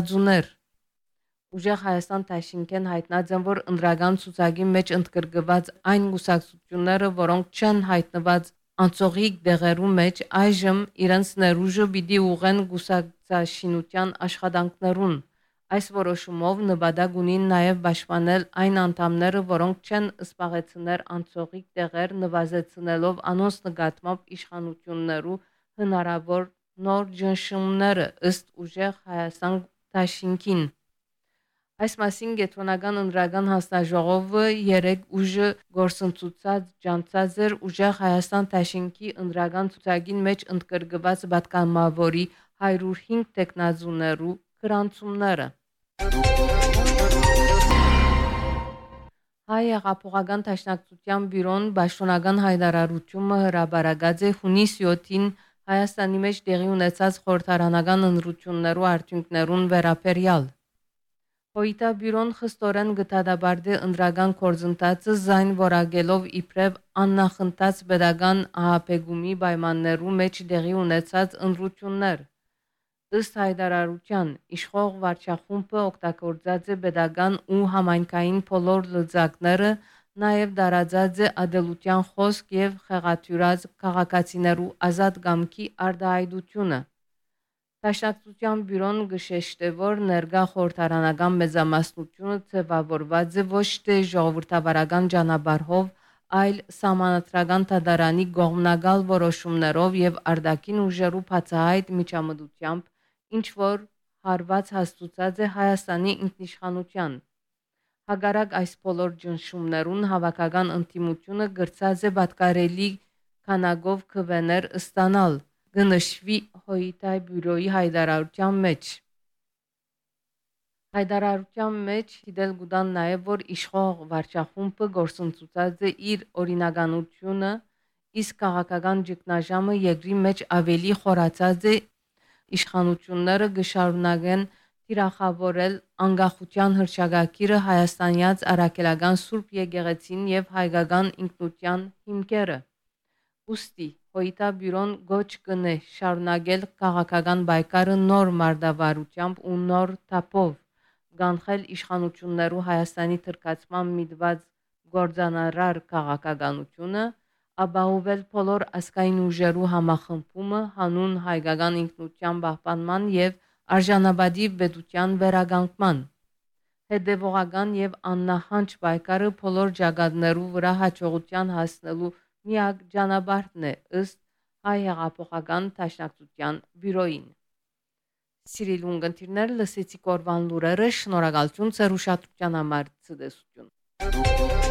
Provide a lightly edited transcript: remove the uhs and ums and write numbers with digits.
տեխնազուներ։ Ուժեղ Հայաստան Տաշինքեն հայտնած են, որ ընդրական ցուցակի մեջ ընդգրկված այն կուսակցությունները, որոնք չեն հայտնված անցողիկ դեղերու մեջ, այժմ իրենց ներուժը պիտի ուղեն կուսակցաշինության աշխատանքներուն։ Այս որոշումով նպատակ ունին նաև պաշտպանել այն անդամները, որոնք չեն սպաղեցնել անցողիկ տեղեր, նվազեցնելով անոնց նկատմամբ իշխանություններու հնարավոր նոր ճնշումները ըստ ուժեղ Հայաստան Տաշինքին։ Այս մասին Կենտրոնական ընդրական հանձնաժողովը երեկ ուժը գործընծուցած ջանցած էր ուժեղ Հայաստան Տաշինքի ընդրական ցուցակին մեջ ընդգրկված պատգամավորի 105 տեխնազուներու գրանցումները։ Հայ հեղափոխական դաշնակցության բյուրոն պաշտոնական հայտարարությունը հրապարակած է հունիս 7-ին Հայաստանի մեջ տեղի ունեցած խորհրդարանական ընտրություններու արդյունքներուն վերաբերյալ։ ՀՅԴ բյուրոն խստորեն գտադաբարդե ընդրական գործընթացը զայն որակելով իբրև աննախընթաց պետական ահաբեկումի պայմաններու մեջ տեղի ունեցած ընտրություններ։ Ըստ հայտարարության իշխող վարչախումբը օգտագործած է պետական ու համայնքային բոլոր լծակները, նաև տարածած է ադելության խոսք եւ խեղաթյուրած քաղաքացիներու ազատ կամքի արտահայտությունը։ Դաշնակցության բյուրոն գշեշտե, որ ներկա խորհրդարանական մեծամասնությունը ձևավորված է ոչ թե ժողովրդավարական ճանապարհով, այլ սահմանադրական դատարանի կողմնակալ որոշումներով եւ արտաքին ուժերու բացահայտ միջամտությամբ, ինչ որ հարված հաստուցած է Հայաստանի ինքնիշխանության։ Հակառակ այս բոլոր ճնշումներուն հավաքական ընդդիմությունը գրծած է պատկարելի քանակով քվեներ ստանալ, կնշվի ՀՅԴ բյուրոյի հայտարարության մեջ։ Հայտարարության մեջ դիտել կուտան նաև, որ իշխող վարչախումբը գործընծուցած է իր օրինականությունը, իսկ քաղաքական ճգնաժամը երկրի մեջ ավելի խորացած է, իշխանությունները կշարունակեն թիրախավորել անկախության հռչակագիրը, հայաստանյաց առաքելական Սուրբ եկեղեցին եւ հայկական ինքնության հիմքերը։ Ուստի ՀՅԴ բյուրոն գոչ կնե շարունակել քաղաքական պայքարը նոր մարտավարությամբ ու նոր թափով, կանխել իշխանություններու Հայաստանի թրկացման միտված գործանարար քաղաքականությունը, ապահովել բոլոր ազգային ուժերու համախմբումը հանուն հայկական ինքնության պահպանման եւ արժանապատիվ պետության վերականգնման։ Հետևողական եւ աննահանջ պայքարը բոլոր ճակատներու վրա հաջողության հասնելու միակ ճանապարհն է ըստ Հայ հեղափոխական դաշնակցության բյուրոյին։ Սիրելի ունկնդիրներ, լսեցիք օրվան լուրերը, շնորհակալություն ձեր ուշադրության համար, ցտեսություն։